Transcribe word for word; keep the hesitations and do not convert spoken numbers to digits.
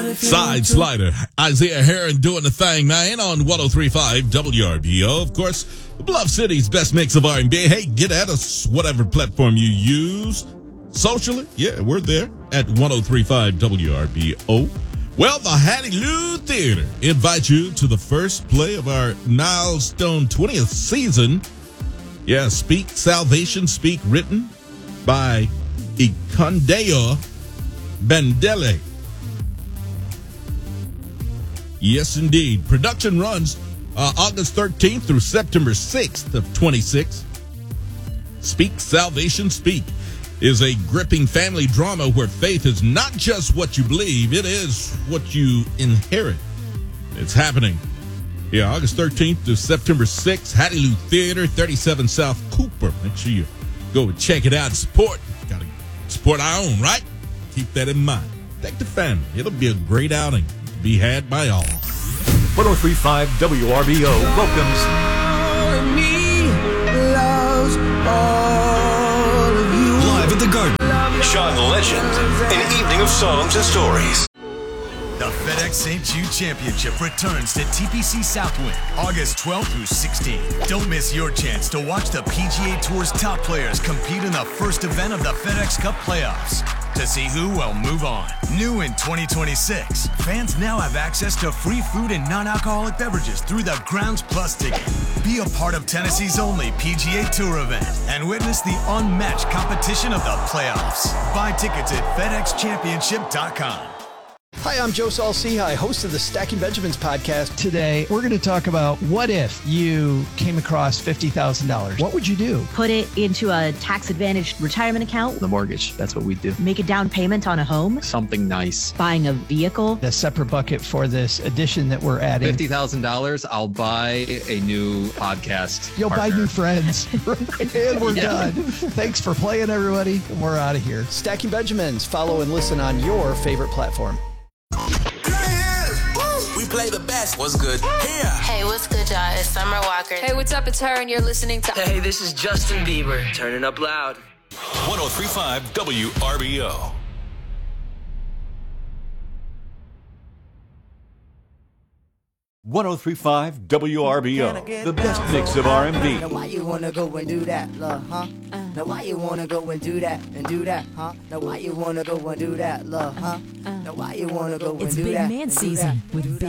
Side Slider, Isaiah Heron doing the thing, man, on one oh three point five W R B O. Of course, Bluff City's best mix of R and B. Hey, get at us, whatever platform you use. Socially, yeah, we're there at one oh three point five W R B O. Well, the Hattie Lou Theater invites you to the first play of our milestone twentieth season. Yeah, Speak Salvation, Speak, written by Ikandeo Bandele. Yes, indeed. Production runs uh, August thirteenth through September sixth of twenty-six. Speak Salvation, Speak is a gripping family drama where faith is not just what you believe, it is what you inherit. It's happening. Yeah, August thirteenth to September sixth, Hattie Lou Theater, thirty-seven South Cooper. Make sure you go and check it out and support. Gotta support our own, right? Keep that in mind. Take the family. It'll be a great outing to be had by all. one oh three point five W R B O welcomes Me loves all of you. Live at the Garden. Sean Legend, an evening of songs and stories. The FedEx Saint Jude Championship returns to T P C Southwind August twelfth through sixteenth. Don't miss your chance to watch the P G A Tour's top players compete in the first event of the FedEx Cup playoffs. To see who will move on. New in twenty twenty-six, fans now have access to free food and non-alcoholic beverages through the Grounds Plus ticket. Be a part of Tennessee's only P G A Tour event and witness the unmatched competition of the playoffs. Buy tickets at FedEx Championship dot com. Hi, I'm Joe Saul-Sehy, host of the Stacking Benjamins podcast. Today, we're going to talk about what if you came across fifty thousand dollars? What would you do? Put it into a tax-advantaged retirement account. The mortgage, that's what we do. Make a down payment on a home. Something nice. Buying a vehicle. A separate bucket for this addition that we're adding. fifty thousand dollars, I'll buy a new podcast You'll partner. buy new friends. And we're Yeah. done. Thanks for playing, everybody. And we're out of here. Stacking Benjamins. Follow and listen on your favorite platform. We play the best. What's good? Here. Hey, what's good, y'all? It's Summer Walker. Hey, what's up? It's her, and you're listening to... Hey, this is Justin Bieber. Turning up loud. one oh three point five W R B O. one oh three point five W R B O, the best mix of R and B. Now why you wanna go and do that, love, huh? Now why you wanna go and do that and do that, huh? Now why you wanna go and do that, love, huh? Now why you wanna go and It's do Big that? Man and do season that, with do Big